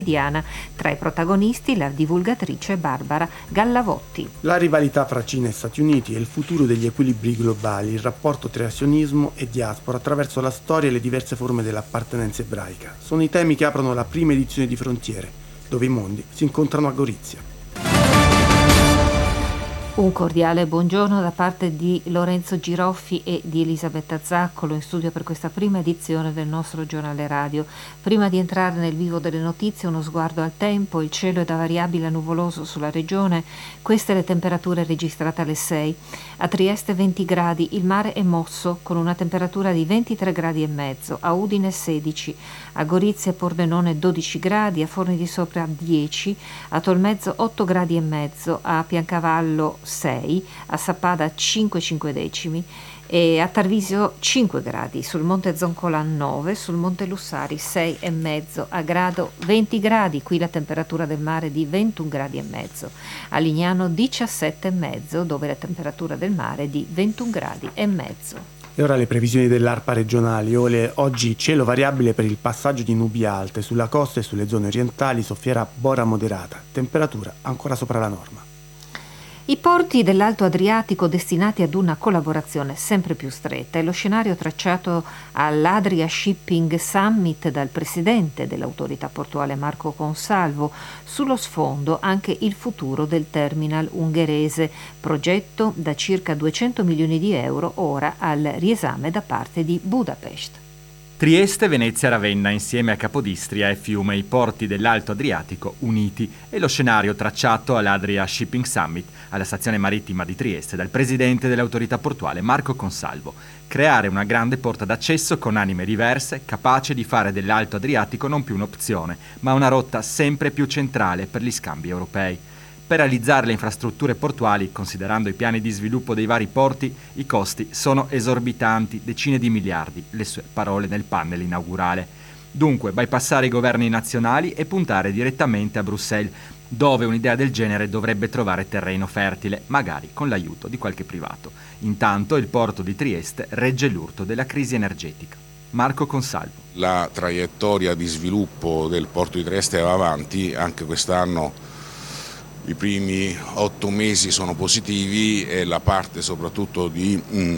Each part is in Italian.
Diana. Tra i protagonisti la divulgatrice Barbara Gallavotti. La rivalità fra Cina e Stati Uniti e il futuro degli equilibri globali, il rapporto tra sionismo e diaspora attraverso la storia e le diverse forme dell'appartenenza ebraica sono i temi che aprono la prima edizione di Frontiere, dove i mondi si incontrano a Gorizia. Un cordiale buongiorno da parte di Lorenzo Giroffi e di Elisabetta Zaccolo in studio per questa prima edizione del nostro giornale radio. Prima di entrare nel vivo delle notizie, uno sguardo al tempo. Il cielo è da variabile a nuvoloso sulla regione. Queste le temperature registrate alle 6. A Trieste 20 gradi, il mare è mosso con una temperatura di 23 gradi e mezzo, a Udine 16, a Gorizia e Pordenone 12 gradi, a Forni di Sopra 10, a Tolmezzo 8 gradi e mezzo, a Piancavallo 6, a Sappada 5 decimi e a Tarvisio 5 gradi, sul Monte Zoncola 9, sul Monte Lussari 6 e mezzo, a Grado 20 gradi, qui la temperatura del mare è di 21 gradi e mezzo, a Lignano 17 e mezzo, dove la temperatura del mare è di 21 gradi e mezzo. E ora le previsioni dell'ARPA regionali. Oggi cielo variabile per il passaggio di nubi alte, sulla costa e sulle zone orientali soffierà bora moderata, temperatura ancora sopra la norma. I porti dell'Alto Adriatico destinati ad una collaborazione sempre più stretta è lo scenario tracciato all'Adria Shipping Summit dal presidente dell'autorità portuale Marco Consalvo. Sullo sfondo anche il futuro del terminal ungherese, progetto da circa 200 milioni di euro ora al riesame da parte di Budapest. Trieste, Venezia, Ravenna, insieme a Capodistria e Fiume, i porti dell'Alto Adriatico uniti, è lo scenario tracciato all'Adria Shipping Summit, alla stazione marittima di Trieste, dal presidente dell'autorità portuale Marco Consalvo. Creare una grande porta d'accesso con anime diverse, capace di fare dell'Alto Adriatico non più un'opzione, ma una rotta sempre più centrale per gli scambi europei. Per realizzare le infrastrutture portuali, considerando i piani di sviluppo dei vari porti, i costi sono esorbitanti, decine di miliardi, le sue parole nel panel inaugurale. Dunque, bypassare i governi nazionali e puntare direttamente a Bruxelles, dove un'idea del genere dovrebbe trovare terreno fertile, magari con l'aiuto di qualche privato. Intanto il porto di Trieste regge l'urto della crisi energetica. Marco Consalvo. La traiettoria di sviluppo del porto di Trieste va avanti, anche quest'anno. I primi 8 mesi sono positivi e la parte soprattutto di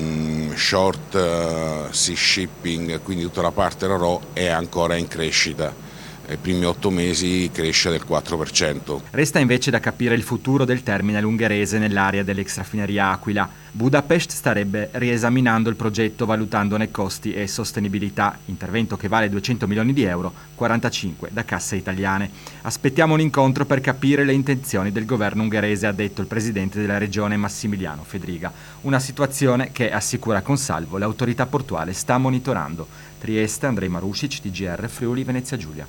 short sea shipping, quindi tutta la parte RoRo è ancora in crescita. I primi 8 mesi cresce del 4%. Resta invece da capire il futuro del terminal ungherese nell'area dell'extrafineria Aquila. Budapest starebbe riesaminando il progetto valutandone costi e sostenibilità, intervento che vale 200 milioni di euro, 45 da casse italiane. Aspettiamo un incontro per capire le intenzioni del governo ungherese, ha detto il presidente della regione Massimiliano Fedriga. Una situazione che, assicura Consalvo, l'autorità portuale sta monitorando. Trieste, Andrei Marusic, TGR, Friuli, Venezia Giulia.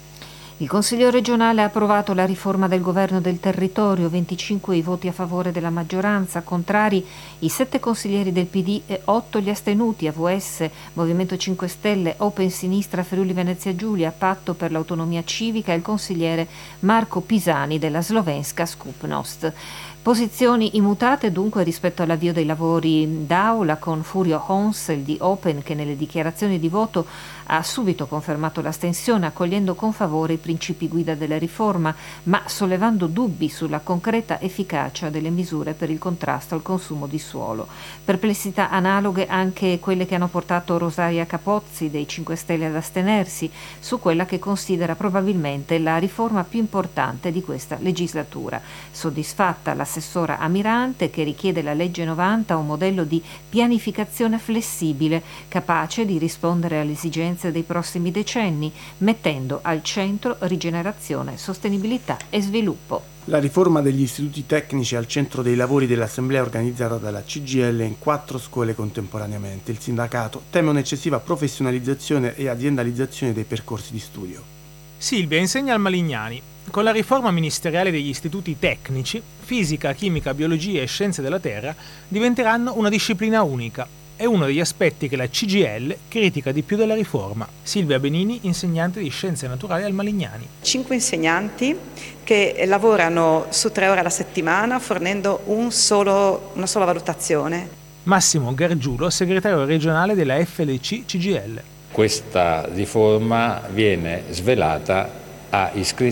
Il Consiglio regionale ha approvato la riforma del governo del territorio, 25 i voti a favore della maggioranza, contrari i 7 consiglieri del PD e 8 gli astenuti, AVS, Movimento 5 Stelle, Open Sinistra Friuli Venezia Giulia, Patto per l'autonomia civica e il consigliere Marco Pisani della Slovenska Skupnost. Posizioni immutate dunque rispetto all'avvio dei lavori d'aula, con Furio Honsel di Open che nelle dichiarazioni di voto ha subito confermato l'astensione, accogliendo con favore i principi guida della riforma, ma sollevando dubbi sulla concreta efficacia delle misure per il contrasto al consumo di suolo. Perplessità analoghe anche quelle che hanno portato Rosaria Capozzi dei 5 Stelle ad astenersi su quella che considera probabilmente la riforma più importante di questa legislatura. Soddisfatta l'assessora Amirante, che richiede la legge 90 un modello di pianificazione flessibile capace di rispondere alle esigenze dei prossimi decenni, mettendo al centro rigenerazione, sostenibilità e sviluppo. La riforma degli istituti tecnici al centro dei lavori dell'assemblea organizzata dalla CGIL in 4 scuole contemporaneamente. Il sindacato teme un'eccessiva professionalizzazione e aziendalizzazione dei percorsi di studio. Silvia insegna al Malignani. Con la riforma ministeriale degli istituti tecnici, fisica, chimica, biologia e scienze della terra diventeranno una disciplina unica. È uno degli aspetti che la CGIL critica di più della riforma. Silvia Benini, insegnante di scienze naturali al Malignani. 5 insegnanti che lavorano su 3 ore alla settimana fornendo una sola valutazione. Massimo Gargiulo, segretario regionale della FLC CGIL. Questa riforma viene svelata ha iscritto